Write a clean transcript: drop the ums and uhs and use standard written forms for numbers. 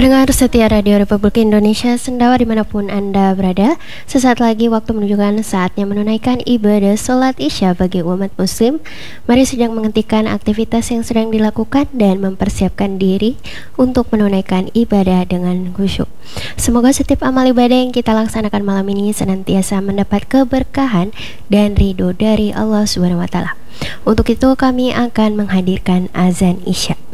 Pendengar setia Radio Republik Indonesia Sendawa dimanapun Anda berada, sesaat lagi waktu menunjukkan saatnya menunaikan ibadah sholat isya bagi umat muslim. Mari sedang menghentikan aktivitas yang sedang dilakukan dan mempersiapkan diri untuk menunaikan ibadah dengan khusyuk. Semoga setiap amal ibadah yang kita laksanakan malam ini senantiasa mendapat keberkahan dan ridho dari Allah Subhanahu wa Ta'ala. Untuk itu kami akan menghadirkan azan isya.